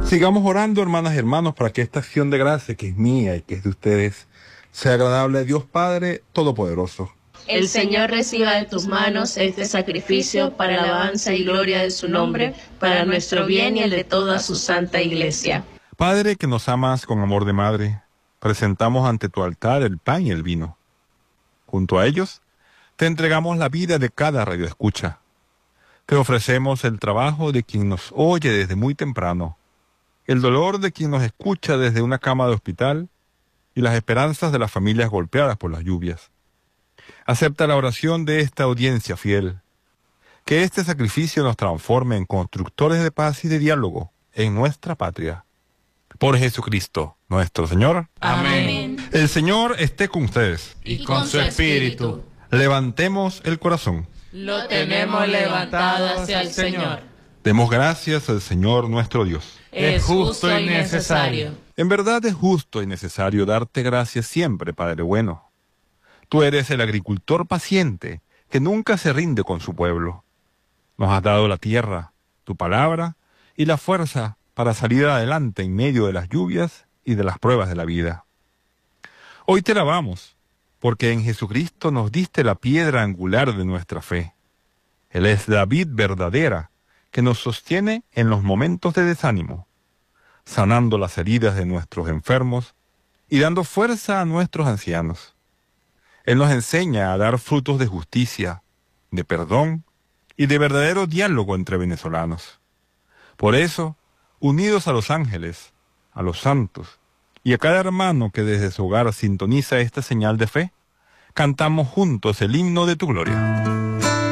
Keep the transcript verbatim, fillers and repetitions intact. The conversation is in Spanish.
Sigamos orando, hermanas y hermanos, para que esta acción de gracia, que es mía y que es de ustedes, sea agradable a Dios Padre Todopoderoso. El Señor reciba de tus manos este sacrificio para la alabanza y gloria de su nombre, para nuestro bien y el de toda su santa Iglesia. Padre, que nos amas con amor de madre, presentamos ante tu altar el pan y el vino. Junto a ellos, te entregamos la vida de cada radioescucha. Te ofrecemos el trabajo de quien nos oye desde muy temprano, el dolor de quien nos escucha desde una cama de hospital y las esperanzas de las familias golpeadas por las lluvias. Acepta la oración de esta audiencia fiel. Que este sacrificio nos transforme en constructores de paz y de diálogo en nuestra patria. Por Jesucristo, nuestro Señor. Amén. El Señor esté con ustedes. Y con su espíritu. Levantemos el corazón. Lo tenemos levantado hacia el Señor. Demos gracias al Señor nuestro Dios. Es justo y necesario. En verdad es justo y necesario darte gracias siempre, Padre bueno. Tú eres el agricultor paciente que nunca se rinde con su pueblo. Nos has dado la tierra, tu palabra y la fuerza para salir adelante en medio de las lluvias y de las pruebas de la vida. Hoy te alabamos, porque en Jesucristo nos diste la piedra angular de nuestra fe. Él es la vid verdadera que nos sostiene en los momentos de desánimo, sanando las heridas de nuestros enfermos y dando fuerza a nuestros ancianos. Él nos enseña a dar frutos de justicia, de perdón y de verdadero diálogo entre venezolanos. Por eso, unidos a los ángeles, a los santos y a cada hermano que desde su hogar sintoniza esta señal de fe, cantamos juntos el himno de tu gloria.